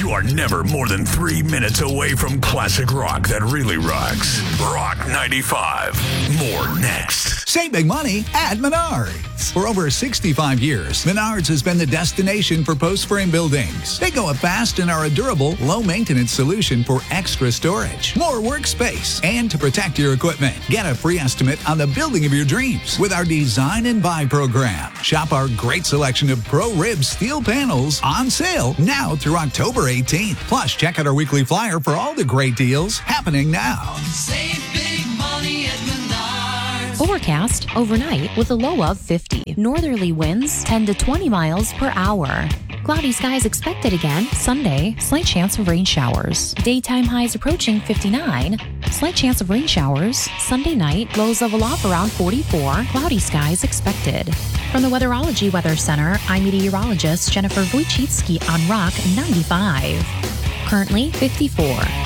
You are never more than 3 minutes away from classic rock that really rocks. Rock 95. More next. Save big money at Menards. For over 65 years, Menards has been the destination for post-frame buildings. They go up fast and are a durable, low-maintenance solution for extra storage, more workspace, and to protect your equipment. Get a free estimate on the building of your dreams with our Design and Buy program. Shop our great selection of Pro-Rib steel panels on sale now through October 18th. Plus, check out our weekly flyer for all the great deals happening now. Save big money at Menards. Overcast overnight with a low of 50. Northerly winds 10 to 20 miles per hour. Cloudy skies expected again Sunday. Slight chance of rain showers. Daytime highs approaching 59. Slight chance of rain showers. Sunday night, lows level off around 44. Cloudy skies expected. From the Weatherology Weather Center, I'm meteorologist Jennifer Wojcicki on Rock 95. Currently 54.